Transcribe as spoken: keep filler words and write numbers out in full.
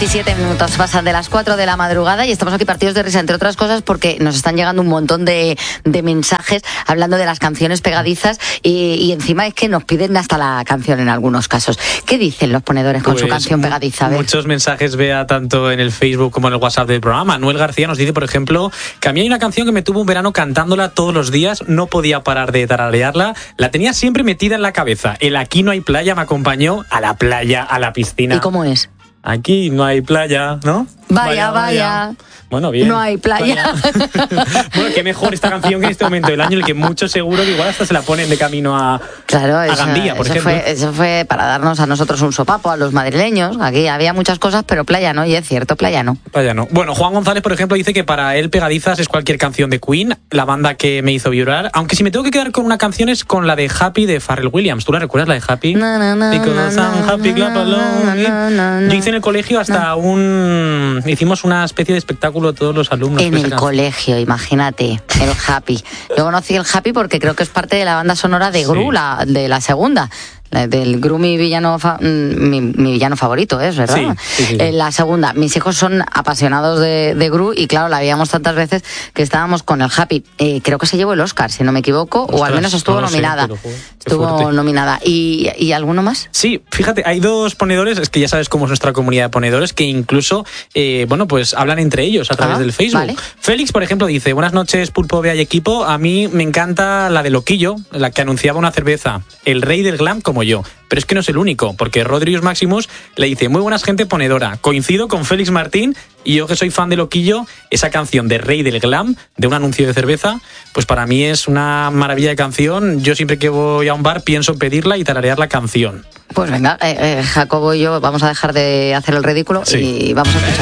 diecisiete minutos pasan de las cuatro de la madrugada y estamos aquí partidos de risa, entre otras cosas, porque nos están llegando un montón de, de mensajes hablando de las canciones pegadizas y, y encima es que nos piden hasta la canción en algunos casos. ¿Qué dicen los ponedores con pues, su canción pegadiza? Muchos mensajes, vea, tanto en el Facebook como en el WhatsApp del programa. Manuel García nos dice, por ejemplo, que a mí hay una canción que me tuvo un verano cantándola todos los días, no podía parar de tararearla, la tenía siempre metida en la cabeza. El Aquí no hay playa me acompañó a la playa, a la piscina. ¿Y cómo es? Aquí no hay playa, ¿no? Vaya, vaya. vaya. Bueno, bien. No hay playa. Bueno, qué mejor esta canción que en este momento del año, en el que muchos seguro que igual hasta se la ponen de camino a, claro, a eso, Gandía, por eso ejemplo. Fue, eso fue para darnos a nosotros un sopapo, a los madrileños. Aquí había muchas cosas, pero playa no, y es cierto, playa no. Playa no. Bueno, Juan González, por ejemplo, dice que para él pegadizas es cualquier canción de Queen, la banda que me hizo vibrar. Aunque si me tengo que quedar con una canción es con la de Happy de Pharrell Williams. ¿Tú la recuerdas, la de Happy? No, no, no, Because no, I'm happy, clap along. no, no, no, no. Yo hice en el colegio hasta no. un... Hicimos una especie de espectáculo todos los alumnos. En el colegio, imagínate, el Happy. Yo conocí el Happy porque creo que es parte de la banda sonora de Gru, sí. la, de la segunda. Del Gru, mi villano fa, mi, mi villano favorito, ¿es verdad? Sí, sí, sí. Eh, la segunda, mis hijos son apasionados de, de Gru y claro, la veíamos tantas veces que estábamos con el Happy. Eh, creo que se llevó el Oscar, si no me equivoco, Ostras, o al menos estuvo no nominada. Sé, estuvo fuerte. nominada. ¿Y, ¿Y alguno más? Sí, fíjate, hay dos ponedores, es que ya sabes cómo es nuestra comunidad de ponedores, que incluso, eh, bueno, pues hablan entre ellos a través ah, del Facebook. Vale. Félix, por ejemplo, dice, buenas noches, Pulpo, Bea y equipo, a mí me encanta la de Loquillo, la que anunciaba una cerveza, el rey del glam como yo. Pero es que no es el único, porque Rodrius Maximus le dice, muy buenas gente ponedora, coincido con Félix Martín y yo que soy fan de Loquillo, esa canción de Rey del Glam, de un anuncio de cerveza, pues para mí es una maravilla de canción. Yo siempre que voy a un bar pienso en pedirla y tararear la canción. Pues venga, eh, eh, Jacobo y yo vamos a dejar de hacer el ridículo sí. y vamos a escuchar.